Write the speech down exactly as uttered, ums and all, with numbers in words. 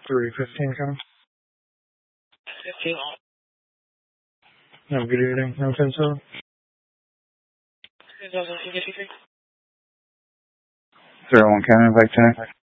three fifteen coming. fifteen. No, good evening. No ten seven. ten thousand, Zero one Cannon, Bike ten.